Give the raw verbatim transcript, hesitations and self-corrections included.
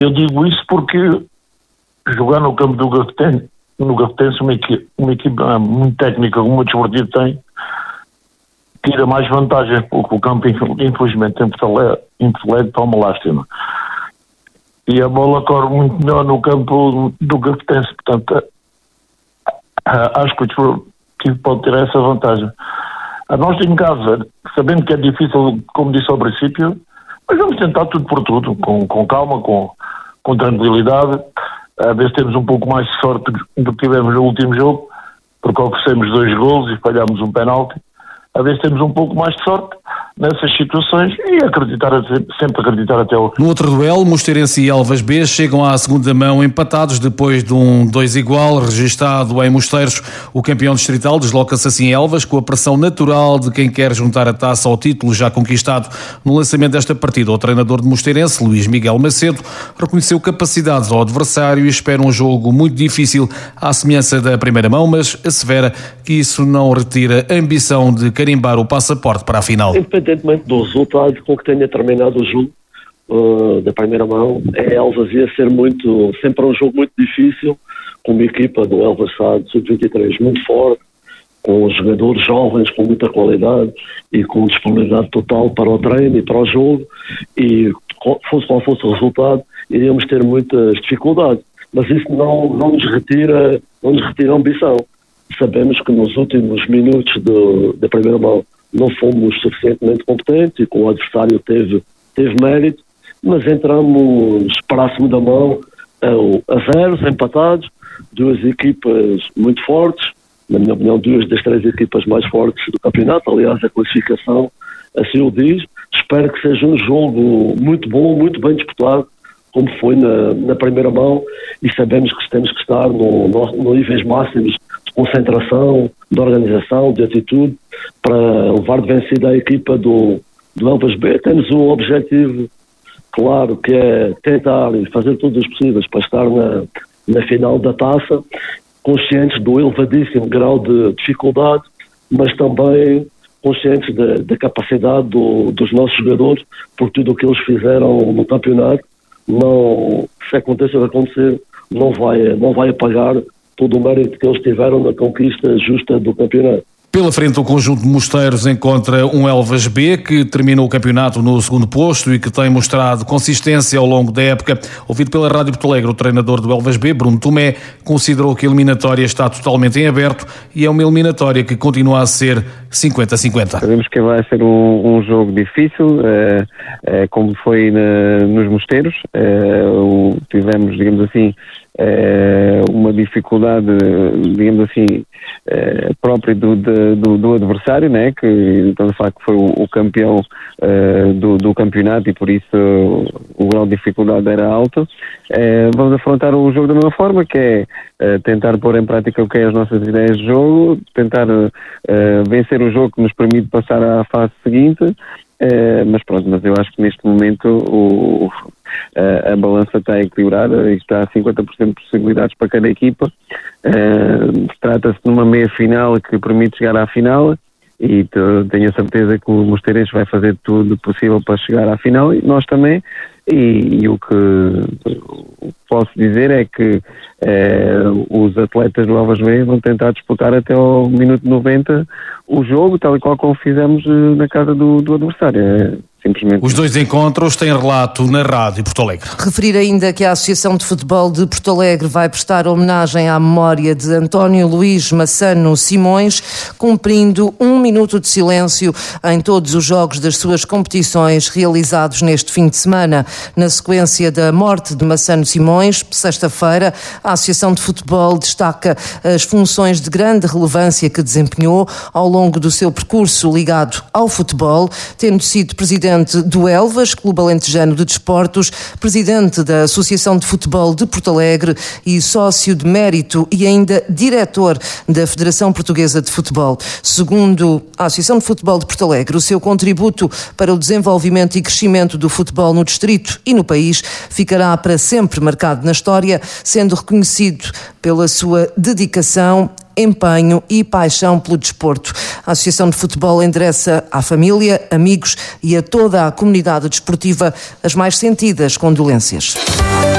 Eu digo isso porque jogar no campo do Gafetense, no Gafetense uma, equipe, uma equipa muito técnica, como o Desportivo tem, tira mais vantagens, porque o campo, infelizmente, em Porto Alegre está uma lástima. E a bola corre muito melhor no campo do Gafetense, portanto, acho que o Desportivo pode ter essa vantagem. A nós em casa, sabendo que é difícil, como disse ao princípio, mas vamos tentar tudo por tudo, com, com calma, com, com tranquilidade, a ver se temos um pouco mais de sorte do que tivemos no último jogo, porque oferecemos dois golos e falhámos um penalti, a ver se temos um pouco mais de sorte nessas situações e acreditar, sempre acreditar até o... No outro duelo, Mosteirense e Elvas B chegam à segunda mão empatados depois de um dois igual registado em Mosteiros. O campeão distrital desloca-se assim em Elvas com a pressão natural de quem quer juntar a taça ao título já conquistado. No lançamento desta partida, o treinador de Mosteirense, Luís Miguel Macedo, reconheceu capacidades ao adversário e espera um jogo muito difícil à semelhança da primeira mão, mas assevera que isso não retira a ambição de carimbar o passaporte para a final. Independentemente do resultado com que tenha terminado o jogo uh, da primeira mão, é Elvas ia ser muito, sempre um jogo muito difícil, com uma equipa do Elvas Sade sub vinte e três muito forte, com jogadores jovens com muita qualidade e com disponibilidade total para o treino e para o jogo, e fosse qual fosse o resultado, iríamos ter muitas dificuldades, mas isso não, não nos retira, não nos retira a ambição. Sabemos que nos últimos minutos do, da primeira mão não fomos suficientemente competentes e que o adversário teve, teve mérito, mas entramos para a segunda mão a, a zeros, empatados, duas equipas muito fortes, na minha opinião duas das três equipas mais fortes do campeonato, aliás a classificação assim o diz. Espero que seja um jogo muito bom, muito bem disputado, como foi na, na primeira mão, e sabemos que temos que estar no, no, no níveis máximos de concentração, de organização, de atitude, para levar de vencida a equipa do, do Elvas B. Temos um objetivo claro, que é tentar e fazer todos os possíveis para estar na, na final da taça, conscientes do elevadíssimo grau de dificuldade, mas também conscientes da, da capacidade do, dos nossos jogadores, por tudo o que eles fizeram no campeonato. Não, se aconteça de acontecer, não vai, não vai apagar todo o mérito que eles tiveram na conquista justa do campeonato. Pela frente, o conjunto de Mosteiros encontra um Elvas B que terminou o campeonato no segundo posto e que tem mostrado consistência ao longo da época. Ouvido pela Rádio Porto Alegre, o treinador do Elvas B, Bruno Tomé, considerou que a eliminatória está totalmente em aberto e é uma eliminatória que continua a ser cinquenta a cinquenta. Sabemos que vai ser um, um jogo difícil, é, é, como foi na, nos Mosteiros. É, o, tivemos, digamos assim, é, uma dificuldade, digamos assim, é, própria do, do, do adversário, né? Que então de facto foi o, o campeão é, do, do campeonato e por isso o grau de dificuldade era alto. É, vamos afrontar o jogo da mesma forma, que é, é tentar pôr em prática o que é as nossas ideias de jogo, tentar é, vencer o jogo que nos permite passar à fase seguinte. É, mas pronto, mas eu acho que neste momento o, a, a balança está equilibrada e está a cinquenta por cento de possibilidades para cada equipa. É, trata-se de uma meia-final que permite chegar à final e tenho a certeza que o Mosteirense vai fazer tudo possível para chegar à final e nós também. E, e o que posso dizer é que é, os atletas do Elvas B vão tentar disputar até ao minuto noventa o jogo, tal e qual como fizemos na casa do, do adversário. É, simplesmente. Os dois encontros têm relato na Rádio Porto Alegre. Referir ainda que a Associação de Futebol de Porto Alegre vai prestar homenagem à memória de António Luís Massano Simões, cumprindo um minuto de silêncio em todos os jogos das suas competições realizados neste fim de semana. Na sequência da morte de Massano Simões, sexta-feira, a Associação de Futebol destaca as funções de grande relevância que desempenhou ao longo do seu percurso ligado ao futebol, tendo sido presidente do Elvas, Clube Alentejano de Desportos, presidente da Associação de Futebol de Porto Alegre e sócio de mérito e ainda diretor da Federação Portuguesa de Futebol. Segundo a Associação de Futebol de Porto Alegre, o seu contributo para o desenvolvimento e crescimento do futebol no distrito e no país ficará para sempre marcado na história, sendo reconhecido pela sua dedicação, empenho e paixão pelo desporto. A Associação de Futebol endereça à família, amigos e a toda a comunidade desportiva as mais sentidas condolências.